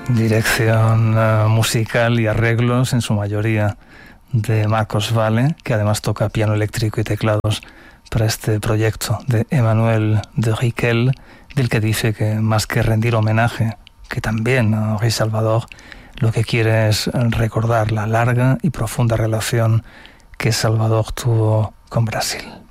Dirección musical y arreglos en su mayoría de Marcos Valle, que además toca piano eléctrico y teclados para este proyecto de Emmanuel de Riquel, del que dice que más que rendir homenaje, que también a Henri Salvador, lo que quiere es recordar la larga y profunda relación que Salvador tuvo con Brasil.